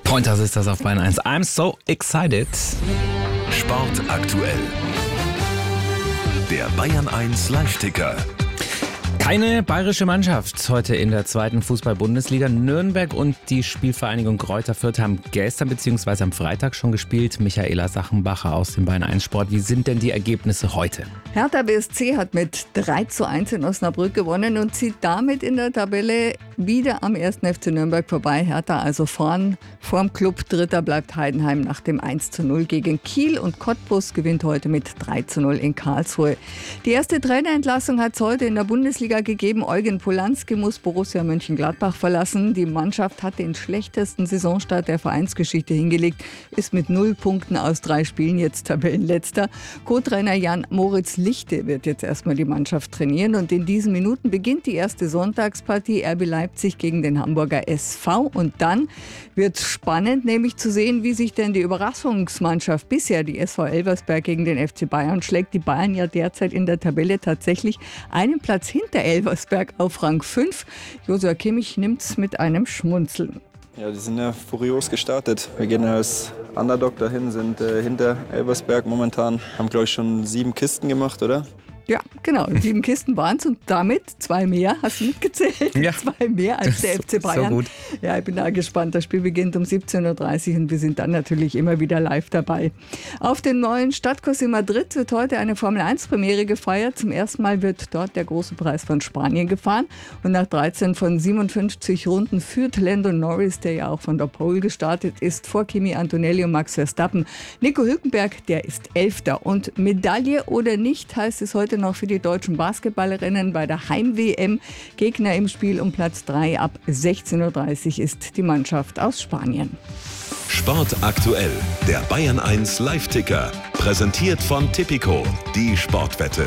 Pointers ist das auf Bayern 1. I'm so excited. Sport aktuell. Der Bayern 1 Live-Ticker. Keine bayerische Mannschaft heute in der zweiten Fußball-Bundesliga. Nürnberg und die Spielvereinigung Greuther Fürth haben gestern bzw. am Freitag schon gespielt. Michaela Sachenbacher aus dem Bayern 1 Sport. Wie sind denn die Ergebnisse heute? Hertha BSC hat mit 3:1 in Osnabrück gewonnen und zieht damit in der Tabelle wieder am 1. FC Nürnberg vorbei. Hertha also vorm Club. Dritter bleibt Heidenheim nach dem 1:0 gegen Kiel und Cottbus gewinnt heute mit 3:0 in Karlsruhe. Die erste Trainerentlassung hat es heute in der Bundesliga gegeben. Eugen Polanski muss Borussia Mönchengladbach verlassen. Die Mannschaft hat den schlechtesten Saisonstart der Vereinsgeschichte hingelegt, ist mit 0 Punkten aus 3 Spielen jetzt Tabellenletzter. Co-Trainer Jan Moritz Lichte wird jetzt erstmal die Mannschaft trainieren und in diesen Minuten beginnt die erste Sonntagspartie RB Leipzig gegen den Hamburger SV und dann wird es spannend, nämlich zu sehen, wie sich denn die Überraschungsmannschaft bisher, die SV Elversberg, gegen den FC Bayern schlägt. Die Bayern ja derzeit in der Tabelle tatsächlich einen Platz hinter Elversberg auf Rang 5. Joshua Kimmich nimmt es mit einem Schmunzeln. Ja, die sind ja furios gestartet. Wir gehen als Underdog dahin, sind hinter Elversberg momentan. Haben, glaube ich, schon 7 Kisten gemacht, oder? Ja, genau. 7 Kisten waren es und damit 2 mehr. Hast du mitgezählt? Ja. 2 mehr als der FC Bayern. So gut. Ja, ich bin da gespannt. Das Spiel beginnt um 17:30 Uhr und wir sind dann natürlich immer wieder live dabei. Auf dem neuen Stadtkurs in Madrid wird heute eine Formel-1-Premiere gefeiert. Zum ersten Mal wird dort der große Preis von Spanien gefahren. Und nach 13 von 57 Runden führt Lando Norris, der ja auch von der Pole gestartet ist, vor Kimi Antonelli und Max Verstappen. Nico Hülkenberg, der ist 11. Und Medaille oder nicht, heißt es heute noch für die deutschen Basketballerinnen bei der Heim-WM. Gegner im Spiel um Platz 3 ab 16:30 Uhr ist die Mannschaft aus Spanien. Sport aktuell. Der Bayern 1 Live-Ticker. Präsentiert von Tipico. Die Sportwette.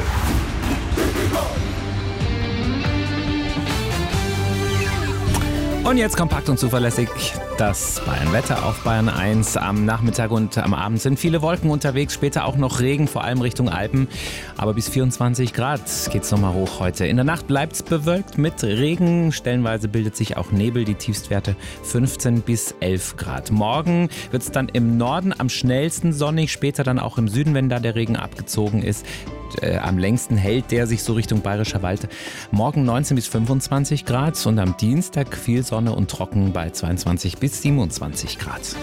Und jetzt kompakt und zuverlässig das Bayern-Wetter auf Bayern 1. Am Nachmittag und am Abend sind viele Wolken unterwegs, später auch noch Regen, vor allem Richtung Alpen. Aber bis 24 Grad geht's nochmal hoch heute. In der Nacht bleibt es bewölkt mit Regen. Stellenweise bildet sich auch Nebel, die Tiefstwerte 15 bis 11 Grad. Morgen wird es dann im Norden am schnellsten sonnig, später dann auch im Süden, wenn da der Regen abgezogen ist. Am längsten hält der sich so Richtung Bayerischer Wald. Morgen 19 bis 25 Grad und am Dienstag viel Sonne und trocken bei 22 bis 27 Grad.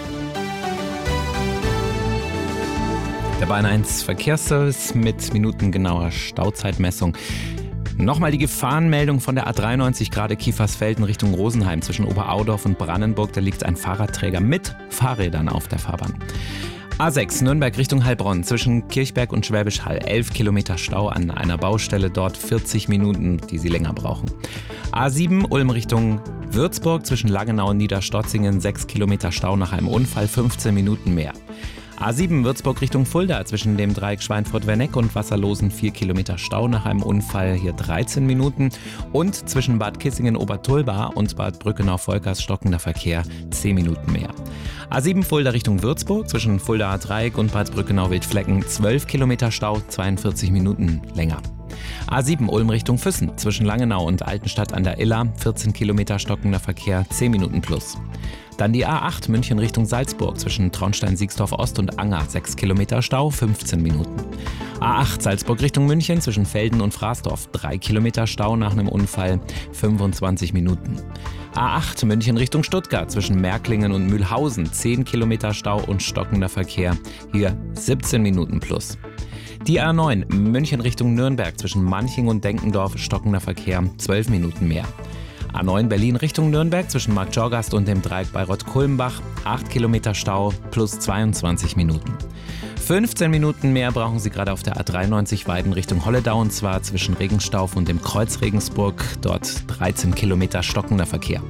Der Bayern 1 Verkehrsservice mit minutengenauer Stauzeitmessung. Nochmal die Gefahrenmeldung von der A93 gerade Kiefersfelden Richtung Rosenheim zwischen Oberaudorf und Brandenburg. Da liegt ein Fahrradträger mit Fahrrädern auf der Fahrbahn. A6 Nürnberg Richtung Heilbronn zwischen Kirchberg und Schwäbisch Hall. 11 Kilometer Stau an einer Baustelle, dort 40 Minuten, die Sie länger brauchen. A7 Ulm Richtung Würzburg zwischen Langenau und Niederstotzingen. 6 Kilometer Stau nach einem Unfall, 15 Minuten mehr. A7 Würzburg Richtung Fulda zwischen dem Dreieck Schweinfurt-Werneck und Wasserlosen 4 Kilometer Stau nach einem Unfall, hier 13 Minuten. Und zwischen Bad Kissingen-Obertulba und Bad Brückenau-Volkers stockender Verkehr 10 Minuten mehr. A7 Fulda Richtung Würzburg zwischen Fuldaer Dreieck und Bad Brückenau-Wildflecken 12 Kilometer Stau, 42 Minuten länger. A7 Ulm Richtung Füssen zwischen Langenau und Altenstadt an der Iller 14 Kilometer stockender Verkehr, 10 Minuten plus. Dann die A8 München Richtung Salzburg zwischen Traunstein-Siegsdorf Ost und Anger 6 Kilometer Stau, 15 Minuten. A8 Salzburg Richtung München zwischen Velden und Fraßdorf 3 Kilometer Stau nach einem Unfall, 25 Minuten. A8 München Richtung Stuttgart zwischen Märklingen und Mühlhausen 10 Kilometer Stau und stockender Verkehr, hier 17 Minuten plus. Die A9 München Richtung Nürnberg zwischen Manching und Denkendorf stockender Verkehr, 12 Minuten mehr. A9 Berlin Richtung Nürnberg zwischen Markt Jorgast und dem Dreieck Bayreuth-Kulmbach 8 Kilometer Stau plus 22 Minuten. 15 Minuten mehr brauchen Sie gerade auf der A93 Weiden Richtung Holledau und zwar zwischen Regenstauf und dem Kreuz Regensburg, dort 13 Kilometer stockender Verkehr.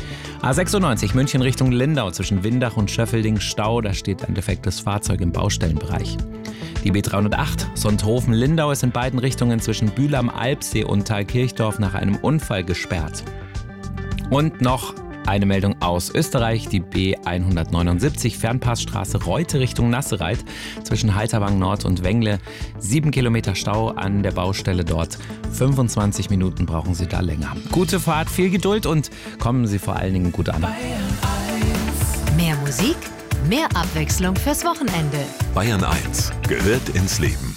A96 München Richtung Lindau zwischen Windach und Schöffelding Stau, da steht ein defektes Fahrzeug im Baustellenbereich. Die B308 Sonthofen-Lindau ist in beiden Richtungen zwischen Bühl am Alpsee und Thalkirchdorf nach einem Unfall gesperrt. Und noch eine Meldung aus Österreich, die B179 Fernpassstraße Reute Richtung Nassereit zwischen Halterwang Nord und Wengle. 7 Kilometer Stau an der Baustelle dort. 25 Minuten brauchen Sie da länger. Gute Fahrt, viel Geduld und kommen Sie vor allen Dingen gut an. Mehr Mehr Musik, mehr Abwechslung fürs Wochenende. Bayern 1 gehört ins Leben.